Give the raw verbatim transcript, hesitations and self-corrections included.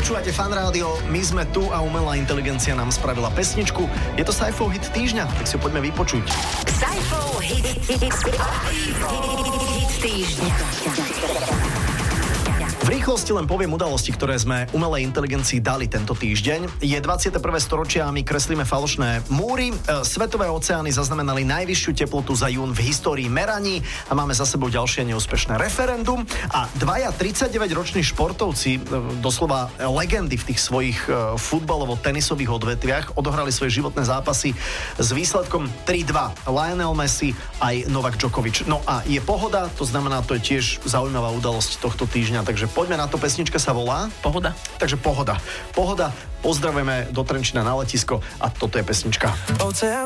Počúvate Fan Rádio, my sme tu a umelá inteligencia nám spravila pesničku. Je to Saifov hit týždňa, tak si ho poďme vypočuť. Saifov hit, hit, hit, hit týždňa. V rýchlosti len poviem udalosti, ktoré sme umelej inteligencii dali tento týždeň. Je dvadsiate prvé storočie a my kreslíme falošné múry. Svetové oceány zaznamenali najvyššiu teplotu za jún v histórii meraní a máme za sebou ďalšie neúspešné referendum. A dvaja tridsaťdeväťroční športovci, doslova legendy v tých svojich futbalovo-tenisových odvetviach, odohrali svoje životné zápasy s výsledkom tri dva. Lionel Messi aj Novak Djokovic. No a je pohoda, to znamená, to je tiež zaujímavá udalosť tohto týždňa, takže poďme na to, pesnička sa volá Pohoda. Takže Pohoda. Pohoda, pozdravujeme do Trenčína na letisko a toto je pesnička. Oceán